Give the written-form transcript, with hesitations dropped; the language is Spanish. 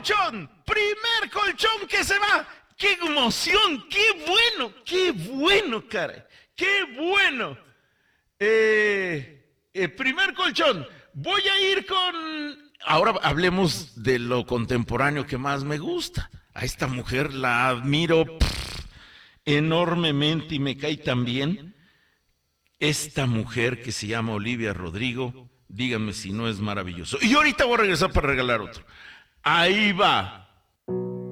colchón! ¡Primer colchón que se va! ¡Qué emoción! ¡Qué bueno, caray! ¡Qué bueno! Primer colchón. Voy a ir con... Ahora hablemos de lo contemporáneo que más me gusta. A esta mujer la admiro enormemente y me cae tan bien. Esta mujer que se llama Olivia Rodrigo, díganme si no es maravilloso. Y ahorita voy a regresar para regalar otro. Ahí va.